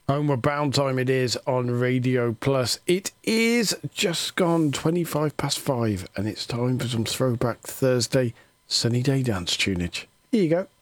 Homeward Bound time it is on Radio Plus. It is just gone 25 past 5 and it's time for some Throwback Thursday Sunny Day dance tunage. Here you go.